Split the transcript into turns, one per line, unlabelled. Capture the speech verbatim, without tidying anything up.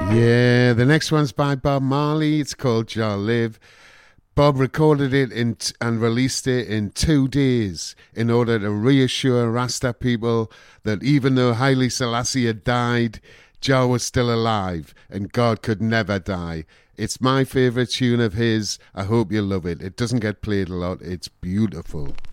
Yeah, the next one's by Bob Marley. It's called Jah Live. Bob recorded it in t- and released it in two days in order to reassure Rasta people that even though Haile Selassie had died, Jah was still alive and God could never die. It's my favourite tune of his. I hope you love it. It doesn't get played a lot. It's beautiful.